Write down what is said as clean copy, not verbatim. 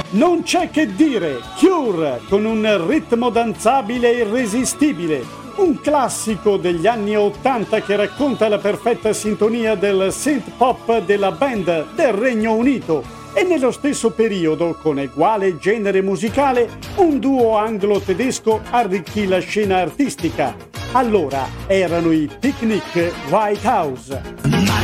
Non c'è che dire, Cure con un ritmo danzabile e irresistibile, un classico degli anni '80 che racconta la perfetta sintonia del synth pop della band del Regno Unito e nello stesso periodo, con uguale genere musicale, un duo anglo-tedesco arricchì la scena artistica. Allora erano i Picnic White House.